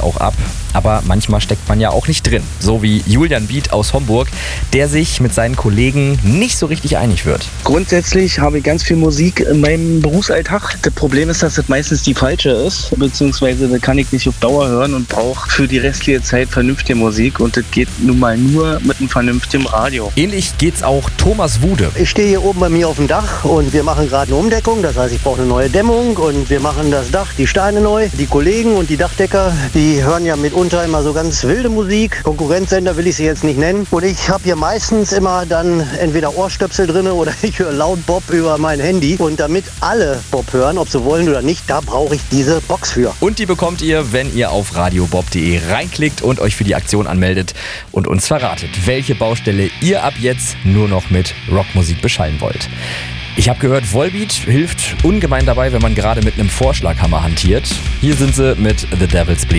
auch ab. Aber manchmal steckt man ja auch nicht drin. So wie Julian Bied aus Homburg, der sich mit seinen Kollegen nicht so richtig einig wird. Grundsätzlich habe ich ganz viel Musik in meinem Berufsalltag. Das Problem ist, dass das meistens die falsche ist, beziehungsweise da kann ich nicht auf Dauer hören und brauche für die restliche Zeit vernünftige Musik und das geht nun mal nur mit einem vernünftigen Radio. Ähnlich geht's auch Thomas Wude. Ich stehe hier oben bei mir auf dem Dach und wir machen gerade eine Umdeckung. Das heißt, ich brauche eine neue Dämmung und wir machen das Dach, die Steine neu. Die Kollegen und die Dachdecker, die hören ja mitunter immer so ganz wilde Musik. Konkurrenzsender will ich sie jetzt nicht nennen. Und ich habe hier meistens immer dann entweder Ohrstöpsel drin oder ich höre laut Bob über mein Handy. Und damit alle Bob hören, ob sie wollen oder nicht, da brauche ich diese Box für. Und die bekommt ihr, wenn ihr auf radiobob.de reinklickt und euch für die Aktion anmeldet und uns verratet, welche Baustelle ihr ab jetzt nur noch mit Rockmusik beschallen wollt. Ich habe gehört, Volbeat hilft ungemein dabei, wenn man gerade mit einem Vorschlaghammer hantiert. Hier sind sie mit The Devil's Bleed.